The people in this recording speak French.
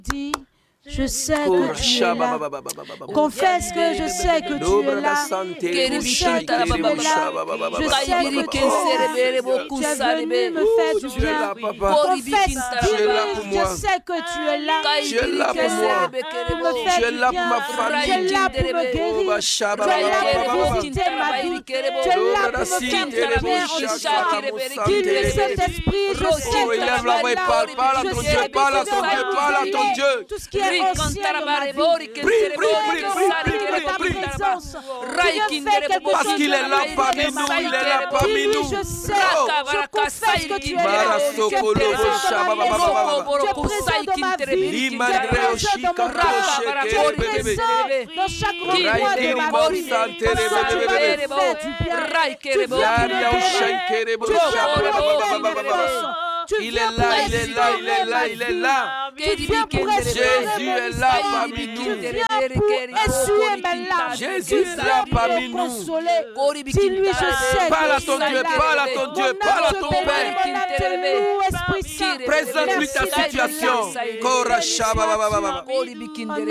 Dis, je sais que tu es là. Confesse que je sais que tu es là. Je sais que tu es là. Je sais que tu es venu me faire du bien. Confesse, dis-lui, je sais que tu es là. Tu es là pour moi. Tu es là pour ma famille. Tu es là pour me guérir. Tu es là pour visiter ma vie. Tu es là pour me faire du bien en soi. Dis-lui, Saint-Esprit, je sais que tu es là. Je sais que tu es Dieu. Tout ce qui est ancien de ma vie. Prie. Parce qu'il est là parmi nous, il est là parmi nous. Je sais, je confesse que tu es là. Tu es présent dans ma maison. Tu es présent dans ma vie. Tu es présent dans mon cœur. Tu es présent dans chaque recoin de ma vie. Parce que tu vas me faire du bien. Tu viens pour me guérir. Il est là, il est là, il est là, il est là. Jésus est là parmi nous. Essuyer mes larmes. Jésus est là parmi nous. Dis-lui, je sais. Parle à ton Dieu, parle à ton Dieu, parle à ton Père. Présente-lui ta situation.